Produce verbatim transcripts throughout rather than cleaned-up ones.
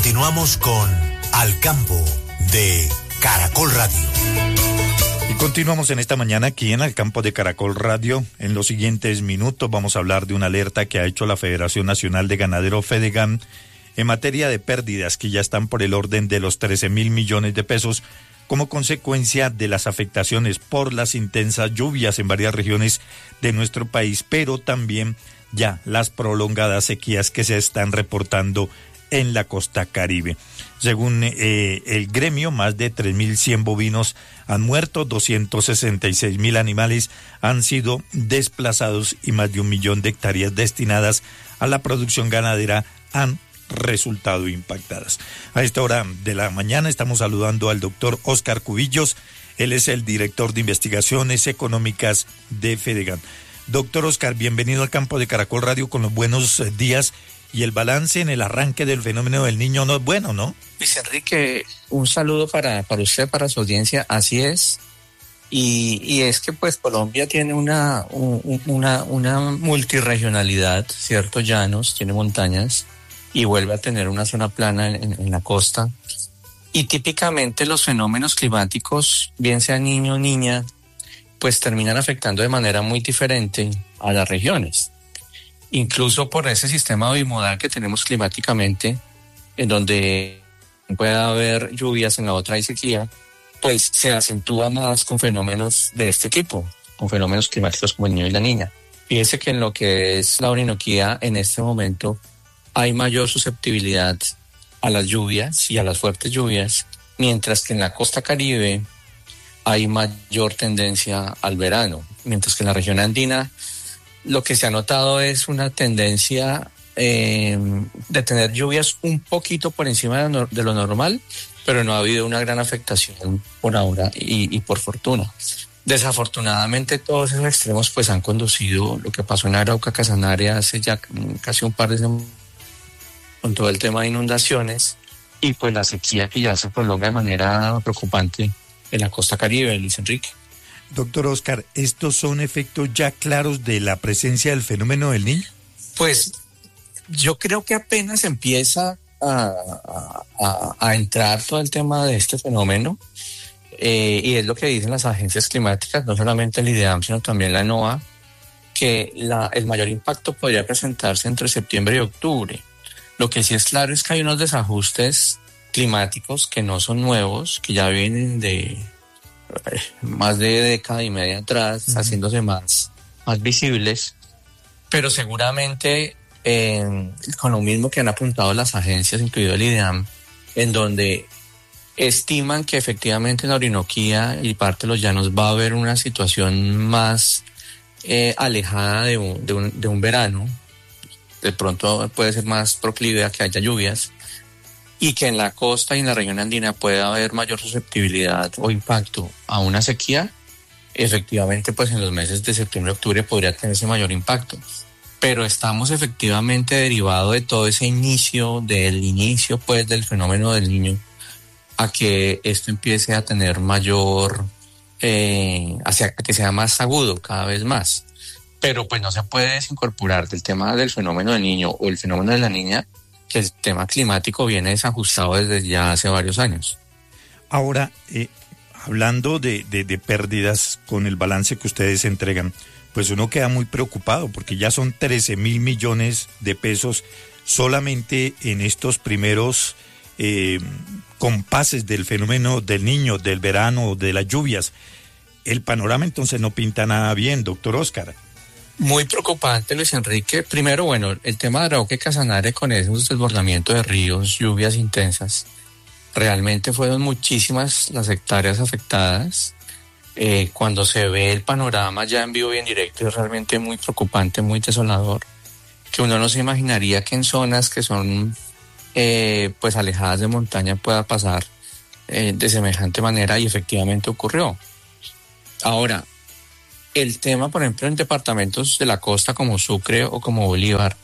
Continuamos con Al Campo de Caracol Radio. Y continuamos en esta mañana aquí en Al Campo de Caracol Radio. En los siguientes minutos vamos a hablar de una alerta que ha hecho la Federación Nacional de Ganaderos FEDEGAN en materia de pérdidas que ya están por el orden de los trece mil millones de pesos como consecuencia de las afectaciones por las intensas lluvias en varias regiones de nuestro país, pero también ya las prolongadas sequías que se están reportando en la costa Caribe. Según eh, el gremio, más de tres mil cien bovinos han muerto, doscientos sesenta y seis mil animales han sido desplazados y más de un millón de hectáreas destinadas a la producción ganadera han resultado impactadas. A esta hora de la mañana estamos saludando al doctor Óscar Cubillos. Él es el director de investigaciones económicas de FEDEGAN. Doctor Óscar, bienvenido al Campo de Caracol Radio con los buenos días. Y el balance en el arranque del fenómeno del Niño no es bueno, ¿no? Luis Enrique, un saludo para, para usted, para su audiencia, así es. Y, y es que pues Colombia tiene una, un, una, una multirregionalidad, ¿cierto? Llanos, tiene montañas y vuelve a tener una zona plana en, en la costa. Y típicamente los fenómenos climáticos, bien sea niño o niña, pues terminan afectando de manera muy diferente a las regiones. Incluso por ese sistema bimodal que tenemos climáticamente, en donde puede haber lluvias, en la otra hay sequía, pues se acentúa más con fenómenos de este tipo, con fenómenos climáticos como el niño y la niña. Fíjese que en lo que es la Orinoquía, en este momento, hay mayor susceptibilidad a las lluvias y a las fuertes lluvias, mientras que en la costa Caribe hay mayor tendencia al verano, mientras que en la región andina lo que se ha notado es una tendencia eh, de tener lluvias un poquito por encima de lo, de lo normal, pero no ha habido una gran afectación por ahora y, y por fortuna. Desafortunadamente todos esos extremos pues han conducido lo que pasó en Arauca, Casanare hace ya casi un par de semanas con todo el tema de inundaciones y pues la sequía que ya se prolonga de manera preocupante en la costa Caribe, Luis Enrique. Doctor Óscar, ¿estos son efectos ya claros de la presencia del fenómeno del Niño? Pues yo creo que apenas empieza a, a, a entrar todo el tema de este fenómeno eh, y es lo que dicen las agencias climáticas, no solamente el IDEAM, sino también la NOAA, que la, el mayor impacto podría presentarse entre septiembre y octubre. Lo que sí es claro es que hay unos desajustes climáticos que no son nuevos, que ya vienen de más de década y media atrás, uh-huh. haciéndose más, más visibles, pero seguramente eh, con lo mismo que han apuntado las agencias, incluido el IDEAM, en donde estiman que efectivamente en la Orinoquía y parte de los llanos va a haber una situación más eh, alejada de un, de, un, de un verano, de pronto puede ser más proclive a que haya lluvias, y que en la costa y en la región andina puede haber mayor susceptibilidad o impacto a una sequía, efectivamente pues en los meses de septiembre y octubre podría tener ese mayor impacto. Pero estamos efectivamente derivado de todo ese inicio, del inicio pues del fenómeno del Niño, a que esto empiece a tener mayor, eh, hacia que sea más agudo cada vez más. Pero pues no se puede desincorporar del tema del fenómeno del Niño o el fenómeno de la niña, que el tema climático viene desajustado desde ya hace varios años. Ahora, eh, hablando de, de, de pérdidas con el balance que ustedes entregan, pues uno queda muy preocupado porque ya son trece mil millones de pesos solamente en estos primeros eh, compases del fenómeno del Niño, del verano, de las lluvias. El panorama entonces no pinta nada bien, doctor Óscar. Muy preocupante, Luis Enrique. Primero, bueno, el tema de Arauca y Casanare con esos desbordamientos de ríos, lluvias intensas, realmente fueron muchísimas las hectáreas afectadas. Eh, cuando se ve el panorama ya en vivo y en directo es realmente muy preocupante, muy desolador, que uno no se imaginaría que en zonas que son eh, pues alejadas de montaña pueda pasar eh, de semejante manera y efectivamente ocurrió. Ahora, el tema, por ejemplo, en departamentos de la costa como Sucre o como Bolívar,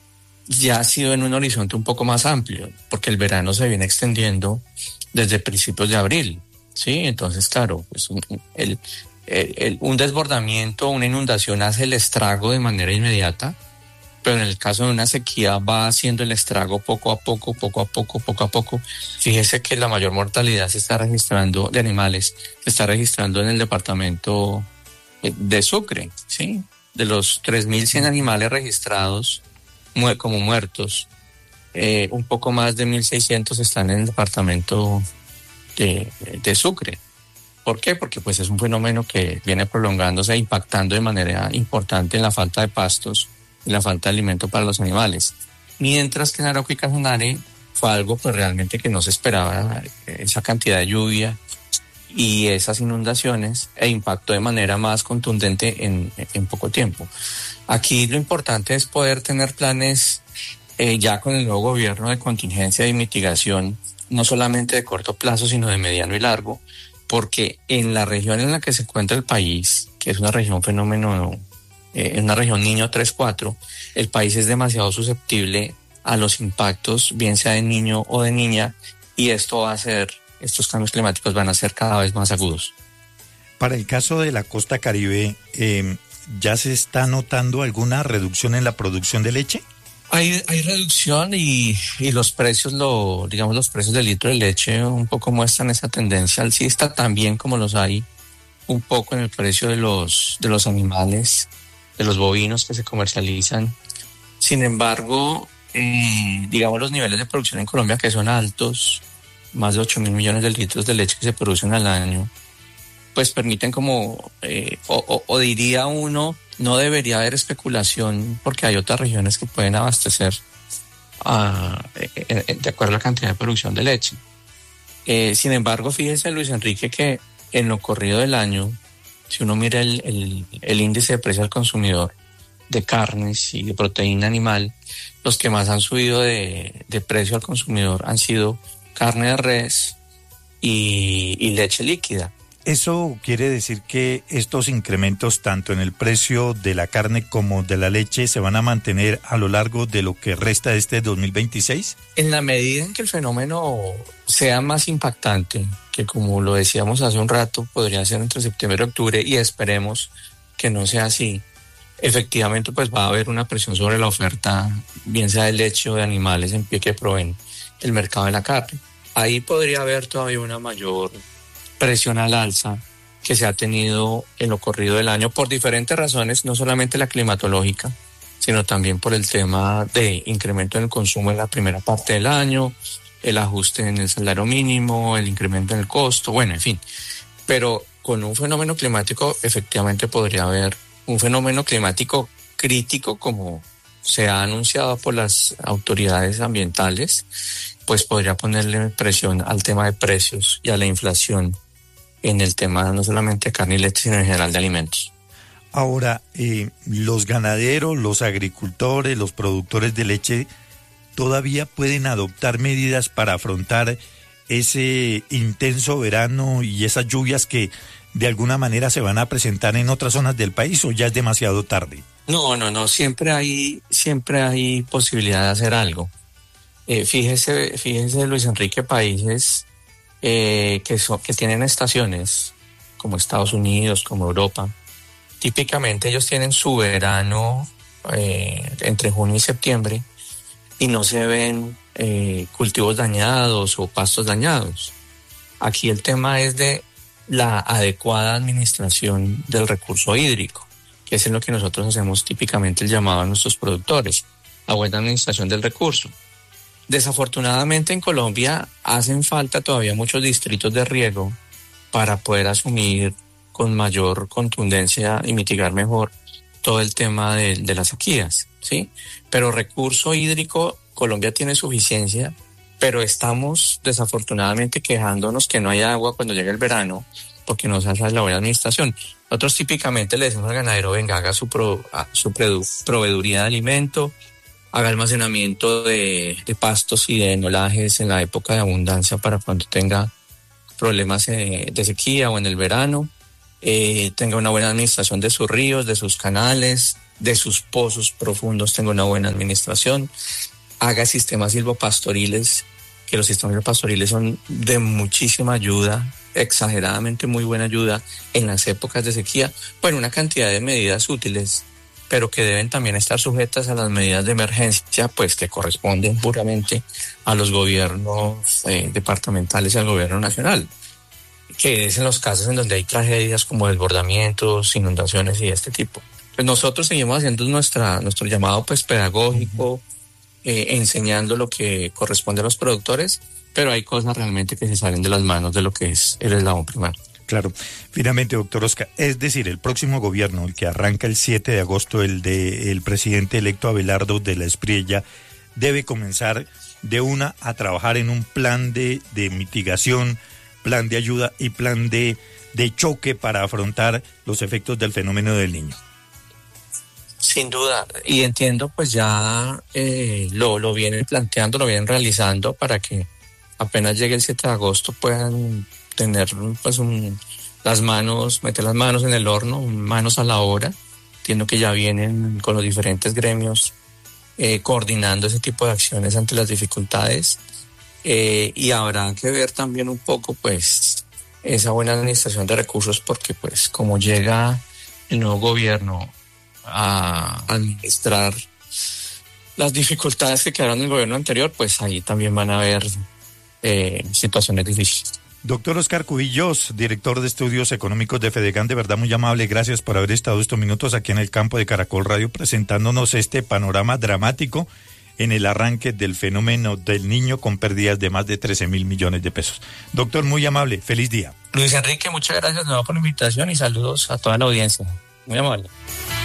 ya ha sido en un horizonte un poco más amplio, porque el verano se viene extendiendo desde principios de abril, ¿sí? Entonces, claro, pues un, el, el, el, un desbordamiento, una inundación hace el estrago de manera inmediata, pero en el caso de una sequía va haciendo el estrago poco a poco, poco a poco, poco a poco. Fíjese que la mayor mortalidad se está registrando de animales, se está registrando en el departamento de Sucre, ¿sí? De los tres mil cien animales registrados mu- como muertos, eh, un poco más de mil seiscientos están en el departamento de, de Sucre. ¿Por qué? Porque pues es un fenómeno que viene prolongándose e impactando de manera importante en la falta de pastos y la falta de alimento para los animales. Mientras que en Arauca y Casanare fue algo pues realmente que no se esperaba, esa cantidad de lluvia y esas inundaciones, e impactó de manera más contundente en, en poco tiempo. Aquí lo importante es poder tener planes eh, ya con el nuevo gobierno de contingencia y mitigación, no solamente de corto plazo, sino de mediano y largo, porque en la región en la que se encuentra el país, que es una región fenómeno, eh, es una región niño tres cuatro, el país es demasiado susceptible a los impactos, bien sea de niño o de niña, y esto va a ser, estos cambios climáticos van a ser cada vez más agudos. Para el caso de la costa Caribe, eh, ¿ya se está notando alguna reducción en la producción de leche? Hay, hay reducción y, y los precios, lo, digamos, los precios del litro de leche un poco muestran esa tendencia alcista, también como los hay un poco en el precio de los, de los animales, de los bovinos que se comercializan. Sin embargo, eh, digamos, los niveles de producción en Colombia, que son altos, más de ocho mil millones de litros de leche que se producen al año, pues permiten como, eh, o, o, o diría uno, no debería haber especulación porque hay otras regiones que pueden abastecer a, eh, de acuerdo a la cantidad de producción de leche. Eh, sin embargo, fíjese, Luis Enrique, que en lo corrido del año, si uno mira el, el, el índice de precio al consumidor de carnes y de proteína animal, los que más han subido de, de precio al consumidor han sido carne de res y, y leche líquida. ¿Eso quiere decir que estos incrementos tanto en el precio de la carne como de la leche se van a mantener a lo largo de lo que resta de este dos mil veintiséis? En la medida en que el fenómeno sea más impactante, que como lo decíamos hace un rato, podría ser entre septiembre y octubre, y esperemos que no sea así, efectivamente pues va a haber una presión sobre la oferta, bien sea de leche o de animales en pie que proveen el mercado de la carne. Ahí podría haber todavía una mayor presión al alza que se ha tenido en lo corrido del año por diferentes razones, no solamente la climatológica, sino también por el tema de incremento en el consumo en la primera parte del año, el ajuste en el salario mínimo, el incremento en el costo, bueno, en fin. Pero con un fenómeno climático efectivamente podría haber un fenómeno climático crítico, como se ha anunciado por las autoridades ambientales, pues podría ponerle presión al tema de precios y a la inflación en el tema no solamente de carne y leche, sino en general de alimentos. Ahora, eh, los ganaderos, los agricultores, los productores de leche, ¿todavía pueden adoptar medidas para afrontar ese intenso verano y esas lluvias que de alguna manera se van a presentar en otras zonas del país, o ya es demasiado tarde? No, no, no, siempre hay, siempre hay posibilidad de hacer algo. Eh, fíjese, fíjese, Luis Enrique, países eh, que, son, que tienen estaciones, como Estados Unidos, como Europa, típicamente ellos tienen su verano eh, entre junio y septiembre y no se ven eh, cultivos dañados o pastos dañados. Aquí el tema es de la adecuada administración del recurso hídrico, que es en lo que nosotros hacemos típicamente el llamado a nuestros productores, a buena administración del recurso. Desafortunadamente en Colombia hacen falta todavía muchos distritos de riego para poder asumir con mayor contundencia y mitigar mejor todo el tema de, de las sequías, ¿sí? Pero recurso hídrico, Colombia tiene suficiencia, pero estamos desafortunadamente quejándonos que no hay agua cuando llega el verano porque no se hace la buena administración. Nosotros típicamente le decimos al ganadero, venga, haga su, pro, su proveeduría de alimento, haga almacenamiento de, de pastos y de enolajes en la época de abundancia para cuando tenga problemas de, de sequía o en el verano, eh, tenga una buena administración de sus ríos, de sus canales, de sus pozos profundos, tenga una buena administración, haga sistemas silvopastoriles, que los sistemas silvopastoriles son de muchísima ayuda, exageradamente muy buena ayuda en las épocas de sequía. Bueno, una cantidad de medidas útiles pero que deben también estar sujetas a las medidas de emergencia, pues que corresponden puramente a los gobiernos eh, departamentales y al gobierno nacional, que es en los casos en donde hay tragedias como desbordamientos, inundaciones y este tipo. Pues nosotros seguimos haciendo nuestra, nuestro llamado pues pedagógico, eh, enseñando lo que corresponde a los productores, pero hay cosas realmente que se salen de las manos de lo que es el eslabón primario. Claro. Finalmente, doctor Oscar, es decir, el próximo gobierno, el que arranca el siete de agosto, el de el presidente electo Abelardo de la Espriella, debe comenzar de una a trabajar en un plan de, de mitigación, plan de ayuda y plan de, de choque para afrontar los efectos del fenómeno del Niño. Sin duda, y entiendo pues ya eh, lo, lo vienen planteando, lo vienen realizando para que apenas llegue el siete de agosto puedan tener pues un, las manos, meter las manos en el horno, manos a la obra. Entiendo que ya vienen con los diferentes gremios eh, coordinando ese tipo de acciones ante las dificultades eh, y habrá que ver también un poco pues esa buena administración de recursos, porque pues como llega el nuevo gobierno a administrar las dificultades que quedaron en el gobierno anterior, pues ahí también van a haber eh, situaciones difíciles. Doctor Oscar Cubillos, director de estudios económicos de Fedegan, de verdad muy amable, gracias por haber estado estos minutos aquí en el campo de Caracol Radio presentándonos este panorama dramático en el arranque del fenómeno del Niño con pérdidas de más de trece mil millones de pesos. Doctor, muy amable, feliz día. Luis Enrique, muchas gracias de nuevo por la invitación y saludos a toda la audiencia. Muy amable.